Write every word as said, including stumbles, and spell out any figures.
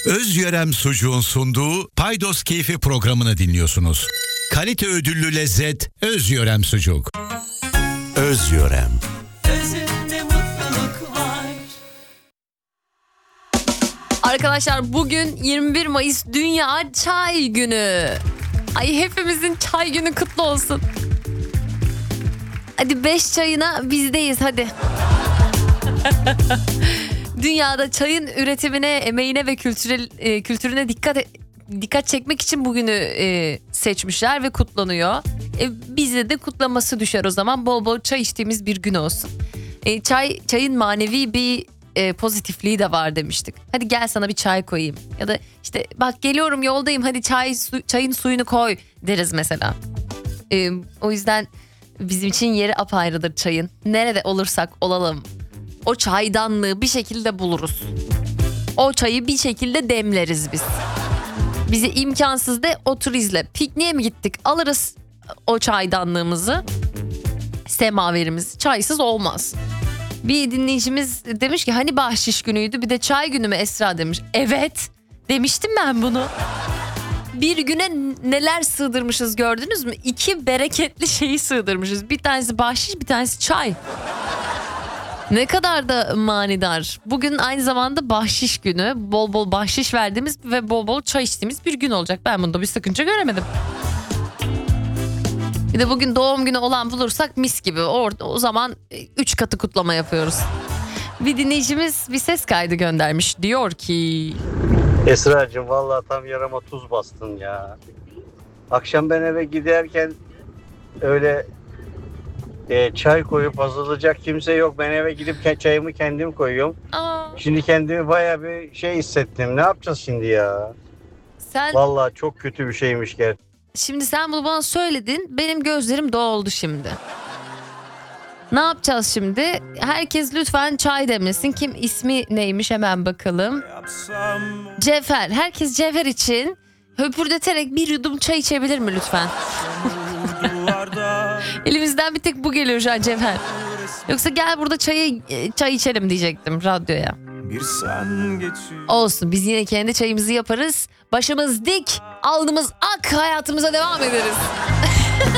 Özyörem Sucuğun sunduğu Paydos Keyfi programını dinliyorsunuz. Kalite ödüllü lezzet Özyörem Sucuk. Özyörem. Özünde mutluluk var. Arkadaşlar bugün yirmi bir Mayıs Dünya Çay Günü. Ay hepimizin çay günü kutlu olsun. Hadi beş çayına bizdeyiz hadi. Dünyada çayın üretimine, emeğine ve kültürel, e, kültürüne dikkat dikkat çekmek için bugünü e, seçmişler ve kutlanıyor. E, bize de kutlaması düşer o zaman. Bol bol çay içtiğimiz bir gün olsun. E, çay çayın manevi bir e, pozitifliği de var demiştik. Hadi gel sana bir çay koyayım. Ya da işte bak geliyorum yoldayım hadi çay su, çayın suyunu koy deriz mesela. E, o yüzden bizim için yeri apayrıdır çayın. Nerede olursak olalım. O çaydanlığı bir şekilde buluruz. O çayı bir şekilde demleriz biz. Bize imkansız de otur izle. Pikniğe mi gittik? Alırız o çaydanlığımızı. Semaverimiz. Çaysız olmaz. Bir dinleyicimiz demiş ki hani bahşiş günüydü bir de çay günü mü Esra demiş. Evet demiştim ben bunu. Bir güne neler sığdırmışız gördünüz mü? İki bereketli şeyi sığdırmışız. Bir tanesi bahşiş bir tanesi çay. Ne kadar da manidar. Bugün aynı zamanda bahşiş günü. Bol bol bahşiş verdiğimiz ve bol bol çay içtiğimiz bir gün olacak. Ben bunda bir sakınca göremedim. Bir de bugün doğum günü olan bulursak mis gibi. Orada o zaman üç katı kutlama yapıyoruz. Bir dinleyicimiz bir ses kaydı göndermiş. Diyor ki... Esra'cığım vallahi tam yarama tuz bastın ya. Akşam ben eve giderken öyle e, çay koyup hazırlayacak kimse yok. Ben eve gidip çayımı kendim koyuyorum. Aa, Şimdi kendimi baya bir şey hissettim. Ne yapacağız şimdi ya? sen Vallahi çok kötü bir şeymiş gerçekten. şimdi sen bunu bana söyledin. Benim gözlerim doldu şimdi. Ne yapacağız şimdi? Herkes lütfen çay demlesin. Kim ismi neymiş hemen bakalım. Cevher. Herkes Cevher için höpürdeterek bir yudum çay içebilir mi lütfen? Elimizden bir tek bu geliyor şu an Cevher. Yoksa gel burada çayı çay içelim diyecektim radyoya. Olsun biz yine kendi çayımızı yaparız. Başımız dik, alnımız ak hayatımıza devam ederiz.